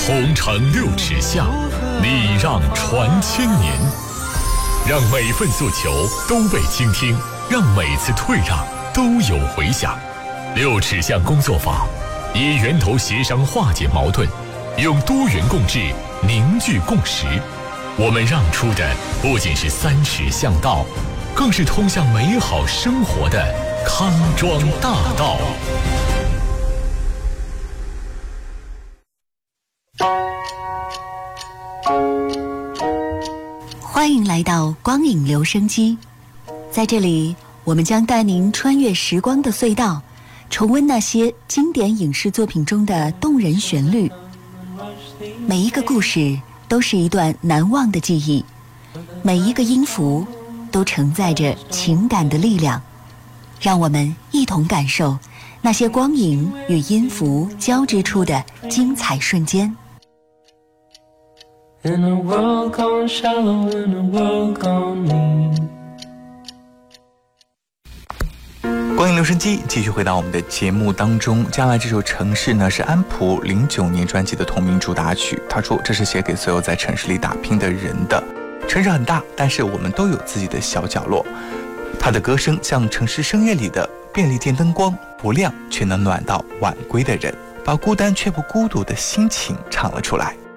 同城6尺巷，礼让传千年。让每份诉求都被倾听，让每次退让都有回响。6尺巷工作坊以源头协商化解矛盾，用多元共治凝聚共识。我们让出的不仅是3尺巷道，更是通向美好生活的康庄大道。 欢迎来到光影留声机，在这里我们将带您穿越时光的隧道，重温那些经典影视作品中的动人旋律。每一个故事都是一段难忘的记忆，每一个音符都承载着情感的力量。让我们一同感受那些光影与音符交织出的精彩瞬间。 In a world gone shallow, in a world gone mean。 光影留声机继续回到我们的节目当中，接下来这首城市呢是安普09年专辑的同名主打曲。他说这是写给所有在城市里打拼的人的。城市很大，但是我们都有自己的小角落。他的歌声像城市深夜里的便利店灯光，不亮却能暖到晚归的人，把孤单却不孤独的心情唱了出来。